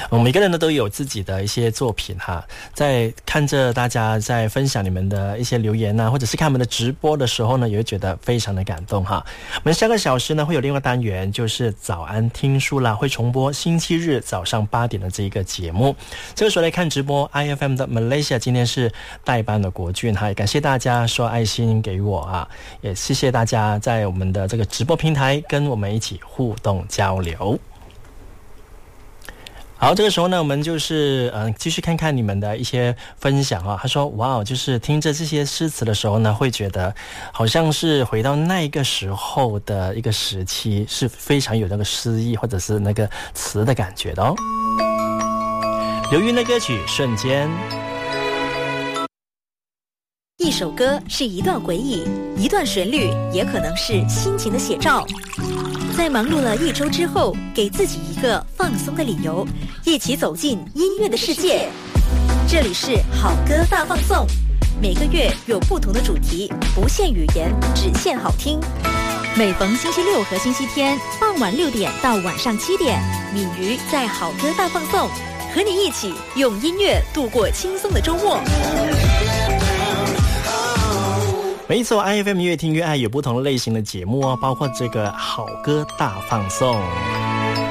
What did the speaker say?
每个人呢都有自己的一些作品哈，在看着大家在分享你们的一些留言啊，或者是看我们的直播的时候呢，也会觉得非常的感动哈。我们下个小时呢会有另外单元，就是早安听书啦，会重播星期日早上8点的这一个节目。这个时候来看直播 IFM 的 Malaysia 今天是代班的国俊哈，也感谢大家说爱心给我啊，也谢谢大家在我们的这个直播平台跟我们一起互动交流。好，这个时候呢，我们就是继续看看你们的一些分享啊。他说：“哇，就是听着这些诗词的时候呢，会觉得好像是回到那个时候的一个时期，是非常有那个诗意或者是那个词的感觉的哦。”刘云的歌曲《瞬间》。 一首歌是一段回忆，一段旋律也可能是心情的写照。在忙碌了一周之后，给自己一个放松的理由，一起走进音乐的世界。这里是好歌大放送，每个月有不同的主题，不限语言，只限好听。每逢星期六和星期天傍晚6点到晚上7点，敏瑜在好歌大放送，和你一起用音乐度过轻松的周末。 没错 ，IFM 越听越爱有不同类型的节目哦，包括这个好歌大放送。